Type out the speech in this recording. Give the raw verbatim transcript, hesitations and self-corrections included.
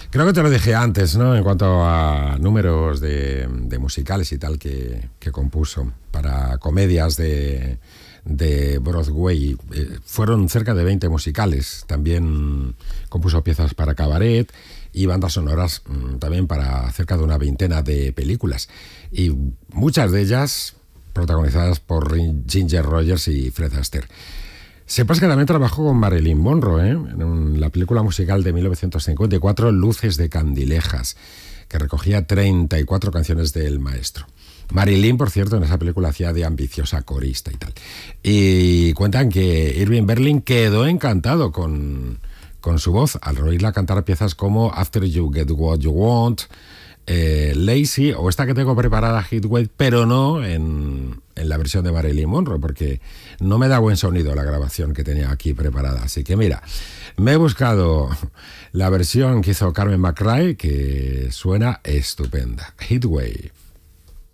Creo que te lo dije antes, ¿no? En cuanto a números de, de musicales y tal que, que compuso para comedias de, de Broadway. Eh, fueron cerca de veinte musicales. También compuso piezas para cabaret y bandas sonoras mmm, también para cerca de una veintena de películas. Y muchas de ellas protagonizadas por Ginger Rogers y Fred Astaire. Sepas que también trabajó con Marilyn Monroe, ¿eh? En la película musical de mil novecientos cincuenta y cuatro, Luces de Candilejas, que recogía treinta y cuatro canciones del maestro. Marilyn, por cierto, en esa película hacía de ambiciosa corista y tal. Y cuentan que Irving Berlin quedó encantado con, con su voz al oírla cantar piezas como After You Get What You Want, eh, Lazy o esta que tengo preparada, Heatwave, pero no en, en la versión de Marilyn Monroe, porque no me da buen sonido la grabación que tenía aquí preparada. Así que mira, me he buscado la versión que hizo Carmen McRae, que suena estupenda. Heatwave.